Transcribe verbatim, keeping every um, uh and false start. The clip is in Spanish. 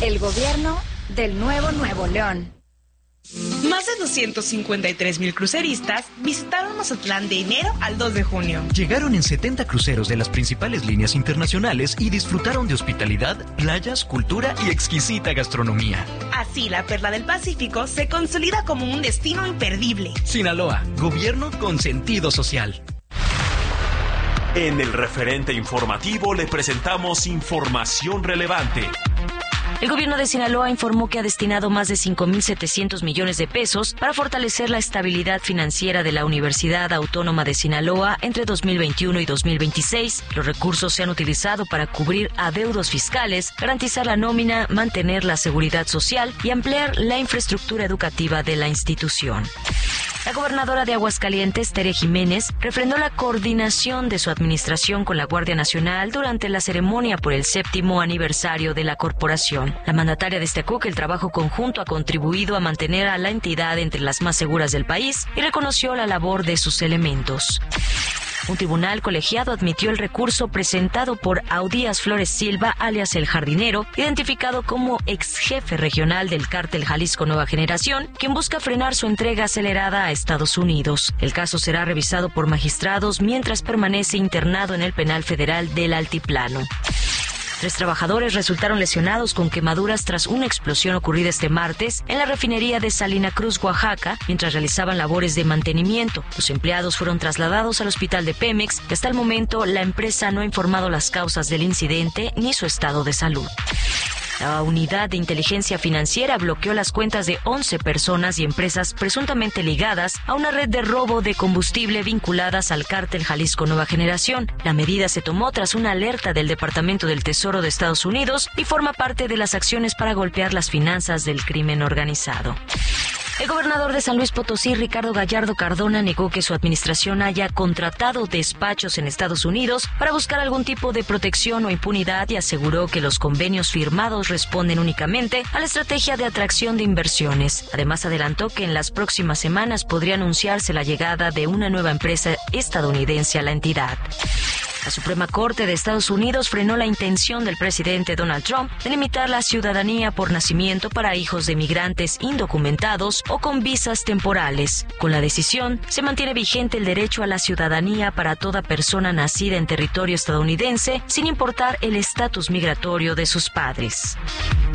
El gobierno del nuevo Nuevo León. Más de doscientos cincuenta y tres mil cruceristas visitaron Mazatlán de enero al dos de junio. Llegaron en setenta cruceros de las principales líneas internacionales y disfrutaron de hospitalidad, playas, cultura y exquisita gastronomía. Así, la Perla del Pacífico se consolida como un destino imperdible. Sinaloa, gobierno con sentido social. En el referente informativo le presentamos información relevante. El gobierno de Sinaloa informó que ha destinado más de cinco mil setecientos millones de pesos para fortalecer la estabilidad financiera de la Universidad Autónoma de Sinaloa entre dos mil veintiuno y dos mil veintiséis. Los recursos se han utilizado para cubrir adeudos fiscales, garantizar la nómina, mantener la seguridad social y ampliar la infraestructura educativa de la institución. La gobernadora de Aguascalientes, Tere Jiménez, refrendó la coordinación de su administración con la Guardia Nacional durante la ceremonia por el séptimo aniversario de la corporación. La mandataria destacó que el trabajo conjunto ha contribuido a mantener a la entidad entre las más seguras del país y reconoció la labor de sus elementos. Un tribunal colegiado admitió el recurso presentado por Audías Flores Silva, alias El Jardinero, identificado como ex jefe regional del cártel Jalisco Nueva Generación, quien busca frenar su entrega acelerada a Estados Unidos. El caso será revisado por magistrados mientras permanece internado en el penal federal del Altiplano. Tres trabajadores resultaron lesionados con quemaduras tras una explosión ocurrida este martes en la refinería de Salina Cruz, Oaxaca, mientras realizaban labores de mantenimiento. Los empleados fueron trasladados al hospital de Pemex y hasta el momento la empresa no ha informado las causas del incidente ni su estado de salud. La unidad de inteligencia financiera bloqueó las cuentas de once personas y empresas presuntamente ligadas a una red de robo de combustible vinculadas al cártel Jalisco Nueva Generación. La medida se tomó tras una alerta del Departamento del Tesoro de Estados Unidos y forma parte de las acciones para golpear las finanzas del crimen organizado. El gobernador de San Luis Potosí, Ricardo Gallardo Cardona, negó que su administración haya contratado despachos en Estados Unidos para buscar algún tipo de protección o impunidad y aseguró que los convenios firmados responden únicamente a la estrategia de atracción de inversiones. Además, adelantó que en las próximas semanas podría anunciarse la llegada de una nueva empresa estadounidense a la entidad. La Suprema Corte de Estados Unidos frenó la intención del presidente Donald Trump de limitar la ciudadanía por nacimiento para hijos de migrantes indocumentados o con visas temporales. Con la decisión, se mantiene vigente el derecho a la ciudadanía para toda persona nacida en territorio estadounidense, sin importar el estatus migratorio de sus padres.